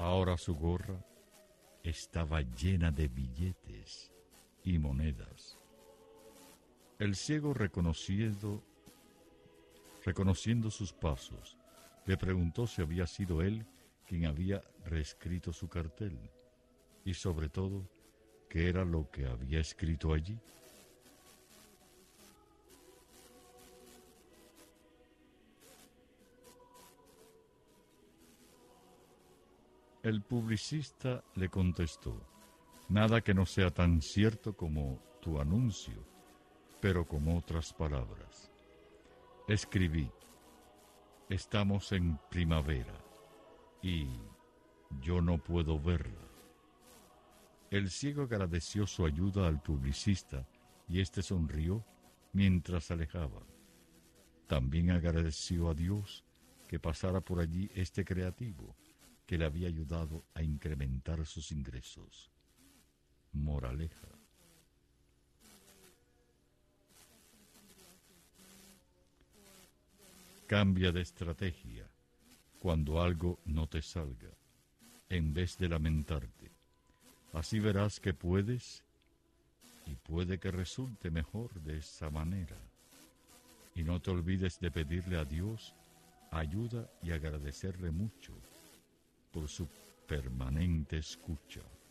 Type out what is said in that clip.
Ahora su gorra estaba llena de billetes y monedas. El ciego, reconociendo sus pasos, le preguntó si había sido él quien había reescrito su cartel y, sobre todo, qué era lo que había escrito allí. El publicista le contestó: nada que no sea tan cierto como tu anuncio, pero con otras palabras. Escribí: estamos en primavera y yo no puedo verla. El ciego agradeció su ayuda al publicista y éste sonrió mientras se alejaba. También agradeció a Dios que pasara por allí este creativo que le había ayudado a incrementar sus ingresos. Moraleja: cambia de estrategia cuando algo no te salga, en vez de lamentarte. Así verás que puedes y puede que resulte mejor de esa manera. Y no te olvides de pedirle a Dios ayuda y agradecerle mucho por su permanente escucha.